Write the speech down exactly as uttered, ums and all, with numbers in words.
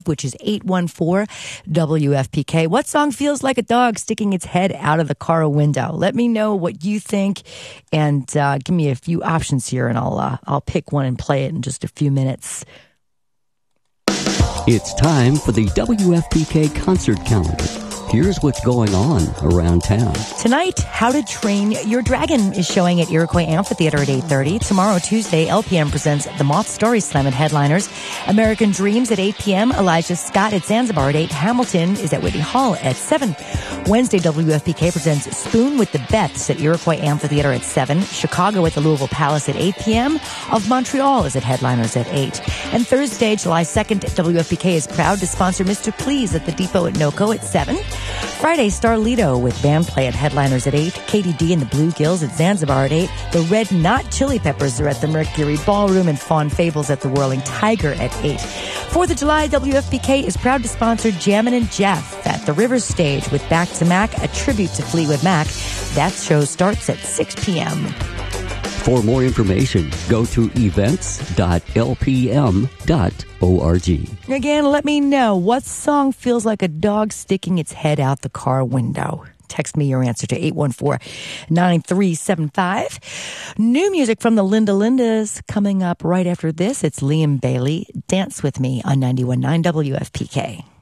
which is eight one four W F P K. What song feels like a dog sticking its head out of the car window? Let me know what you think, and uh, give me a few options here, and I'll uh, I'll pick one and play it in just a few minutes. It's time for the W F P K concert calendar. Here's what's going on around town. Tonight, How to Train Your Dragon is showing at Iroquois Amphitheater at eight thirty. Tomorrow, Tuesday, L P M presents The Moth Story Slam at Headliners. American Dreams at eight p.m. Elijah Scott at Zanzibar at eight. Hamilton is at Whitney Hall at seven. Wednesday, W F P K presents Spoon with the Beths at Iroquois Amphitheater at seven. Chicago at the Louisville Palace at eight p.m. Of Montreal is at Headliners at eight. And Thursday, July second, W F P K is proud to sponsor Mister Please at the Depot at NoCo at seven. Friday, Starlito with band play at Headliners at eight. Katie D and the Bluegills at Zanzibar at eight. The Red Knot Chili Peppers are at the Mercury Ballroom, and Fawn Fables at the Whirling Tiger at eight. fourth of July, W F P K is proud to sponsor Jammin' and Jeff at the Rivers Stage with Back to Mac, a tribute to Fleetwood Mac. That show starts at six p.m. For more information, go to events dot l p m dot org. Again, let me know what song feels like a dog sticking its head out the car window. Text me your answer to eight one four, nine three seven five. New music from the Linda Lindas coming up right after this. It's Liam Bailey, Dance With Me on ninety-one point nine W F P K.